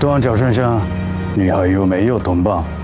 断脚身上，女孩有没有同伴？